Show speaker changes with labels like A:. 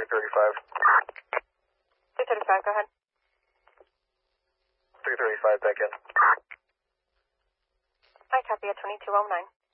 A: 335.
B: 335, go ahead.
A: 335, back in.
B: I copy at 2209.